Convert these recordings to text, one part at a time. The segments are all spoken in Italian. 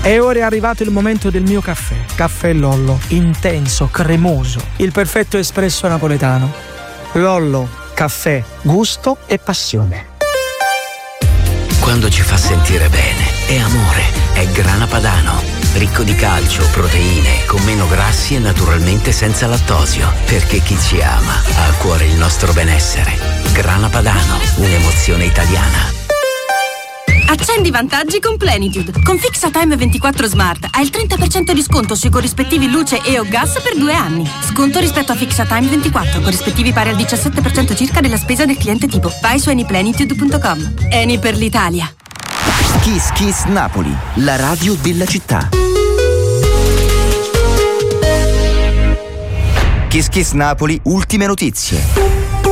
E ora è arrivato il momento del mio caffè. Caffè Lollo, intenso, cremoso, il perfetto espresso napoletano. Lollo, caffè, gusto e passione. Quando ci fa sentire bene, è amore, è Grana Padano. Ricco di calcio, proteine, con meno grassi e naturalmente senza lattosio. Perché chi ci ama ha a cuore il nostro benessere. Grana Padano, un'emozione italiana. Accendi i vantaggi con Plenitude. Con FixaTime 24 Smart hai il 30% di sconto sui corrispettivi luce e o gas per 2 anni. Sconto rispetto a FixaTime 24, corrispettivi pari al 17% circa della spesa del cliente tipo. Vai su anyplenitude.com. Eni per l'Italia. Kiss Kiss Napoli, la radio della città. Kiss Kiss Napoli, ultime notizie.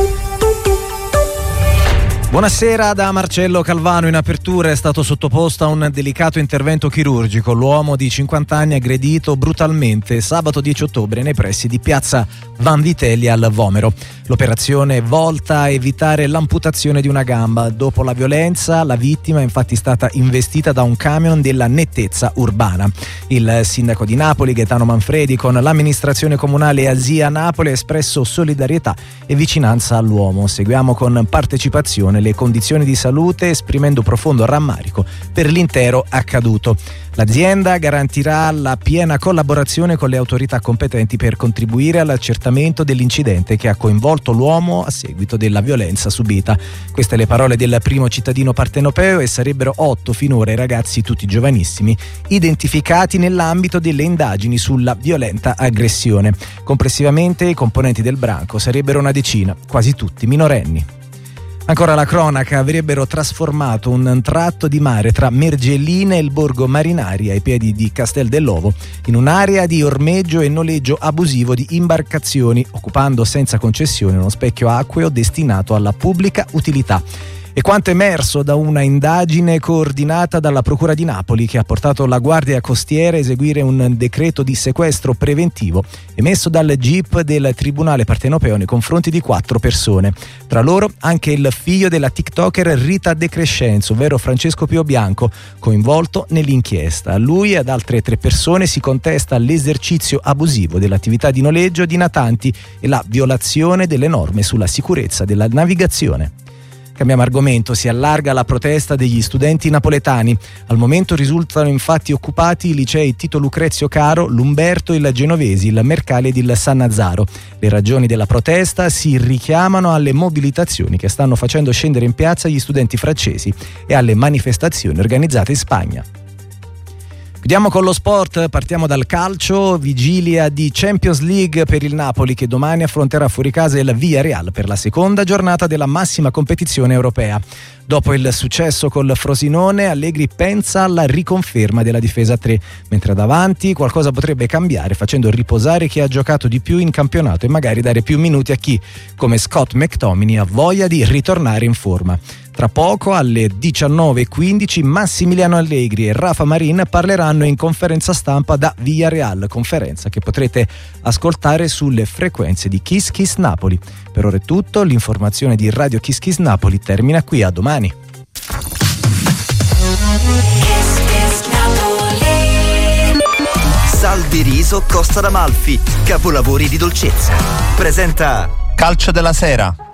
Buonasera da Marcello Calvano. In apertura è stato sottoposto a un delicato intervento chirurgico l'uomo di 50 anni aggredito brutalmente sabato 10 ottobre nei pressi di piazza Vanvitelli al Vomero. L'operazione è volta a evitare l'amputazione di una gamba. Dopo la violenza, la vittima è infatti stata investita da un camion della nettezza urbana. Il sindaco di Napoli, Gaetano Manfredi, con l'amministrazione comunale Asia Napoli ha espresso solidarietà e vicinanza all'uomo. Seguiamo con partecipazione le condizioni di salute, esprimendo profondo rammarico per l'intero accaduto. L'azienda garantirà la piena collaborazione con le autorità competenti per contribuire all'accertamento dell'incidente che ha coinvolto l'uomo a seguito della violenza subita. Queste le parole del primo cittadino partenopeo, e sarebbero 8 finora i ragazzi, tutti giovanissimi, identificati nell'ambito delle indagini sulla violenta aggressione. Complessivamente i componenti del branco sarebbero una decina, quasi tutti minorenni. Ancora la cronaca: avrebbero trasformato un tratto di mare tra Mergelline e il borgo Marinari ai piedi di Castel dell'Ovo in un'area di ormeggio e noleggio abusivo di imbarcazioni, occupando senza concessione uno specchio acqueo destinato alla pubblica utilità. E quanto emerso da una indagine coordinata dalla Procura di Napoli, che ha portato la Guardia Costiera a eseguire un decreto di sequestro preventivo emesso dal GIP del Tribunale Partenopeo nei confronti di 4 persone. Tra loro anche il figlio della TikToker Rita De Crescenzo, ovvero Francesco Pio Bianco, coinvolto nell'inchiesta. A lui e ad altre 3 persone si contesta l'esercizio abusivo dell'attività di noleggio di natanti e la violazione delle norme sulla sicurezza della navigazione. Cambiamo argomento, si allarga la protesta degli studenti napoletani. Al momento risultano infatti occupati i licei Tito Lucrezio Caro, l'Umberto, il Genovesi, il Mercalli ed il Sannazzaro. Le ragioni della protesta si richiamano alle mobilitazioni che stanno facendo scendere in piazza gli studenti francesi e alle manifestazioni organizzate in Spagna. Chiudiamo con lo sport, partiamo dal calcio. Vigilia di Champions League per il Napoli, che domani affronterà fuori casa il Villarreal per la seconda giornata della massima competizione europea. Dopo il successo col Frosinone, Allegri pensa alla riconferma della difesa a 3, mentre davanti qualcosa potrebbe cambiare, facendo riposare chi ha giocato di più in campionato e magari dare più minuti a chi, come Scott McTominay, ha voglia di ritornare in forma. Tra poco, alle 19:15, Massimiliano Allegri e Rafa Marin parleranno in conferenza stampa da Villarreal, conferenza che potrete ascoltare sulle frequenze di Kiss Kiss Napoli. Per ora è tutto, l'informazione di Radio Kiss Kiss Napoli termina qui, a domani. Salvi Riso Costa d'Amalfi, capolavori di dolcezza. Presenta Calcio della Sera.